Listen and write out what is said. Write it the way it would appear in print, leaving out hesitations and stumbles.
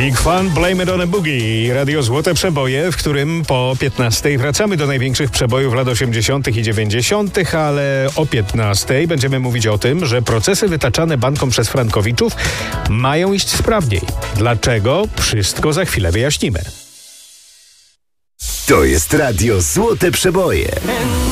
Big Fun, Blame It on a Boogie. Radio Złote Przeboje, w którym po 15 wracamy do największych przebojów lat 80. i 90., ale o 15 będziemy mówić o tym, że procesy wytaczane bankom przez frankowiczów mają iść sprawniej. Dlaczego? Wszystko za chwilę wyjaśnimy. To jest Radio Złote Przeboje.